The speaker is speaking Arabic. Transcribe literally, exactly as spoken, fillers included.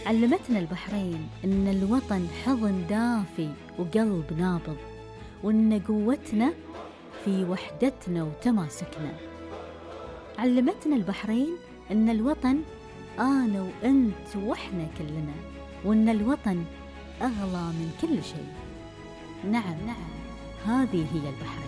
علمتنا البحرين إن الوطن حضن دافي وقلب نابض، وإن قوتنا في وحدتنا وتماسكنا. علمتنا البحرين إن الوطن أنا وأنت وإحنا كلنا، وإن الوطن أغلى من كل شيء. نعم نعم، هذه هي البحرين.